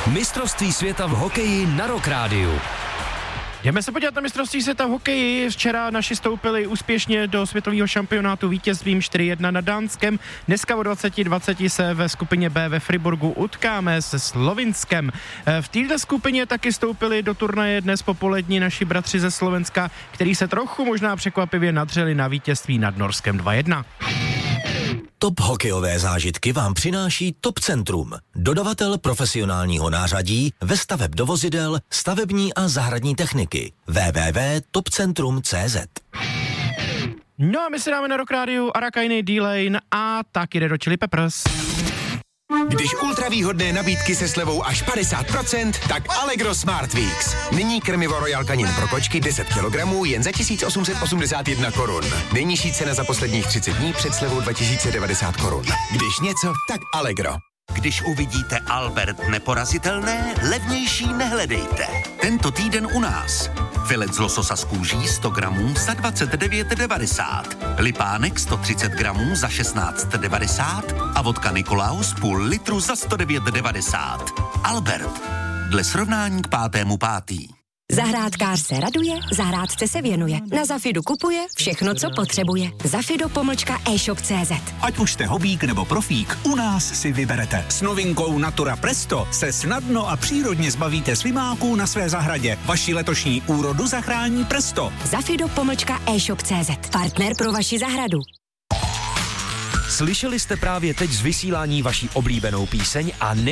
Mistrovství světa v hokeji na Rock Rádiu. Jdeme se podívat na mistrovství světa v hokeji. Včera naši stoupili úspěšně do světového šampionátu vítězstvím 4-1 nad Dánskem. Dneska o 20:20 se ve skupině B ve Friburgu utkáme se Slovinskem. V této skupině taky stoupili do turnaje dnes popolední naši bratři ze Slovenska, který se trochu možná překvapivě nadřeli na vítězství nad Norskem 2-1. Top hokejové zážitky vám přináší Top Centrum, dodavatel profesionálního nářadí ve staveb do vozidel, stavební a zahradní techniky. www.topcentrum.cz. No a my si dáme na Rock Rádiu Arakainy, D-Lane a tak jde do Chili Peppers. Když ultravýhodné nabídky se slevou až 50%, tak Allegro Smart Weeks. Nyní krmivo Royal Canin pro kočky 10 kg jen za 1881 korun. Nejnižší cena za posledních 30 dní před slevou 2090 korun. Když něco, tak Allegro. Když uvidíte Albert neporazitelné, levnější nehledejte. Tento týden u nás. Filet z lososa z kůží 100 gramů za 29,90. Lipánek 130 gramů za 16,90 a vodka Nikolaus půl litru za 109,90. Albert. Dle srovnání k 5.5. Zahrádkář se raduje, zahrádce se věnuje. Na Zafidu kupuje všechno, co potřebuje. Zafido-e-shop.cz. Ať už jste hobík nebo profík, u nás si vyberete. S novinkou Natura Presto se snadno a přírodně zbavíte slimáků na své zahradě. Vaši letošní úrodu zachrání Presto. Zafido-e-shop.cz. Partner pro vaši zahradu. Slyšeli jste právě teď z vysílání vaší oblíbenou píseň a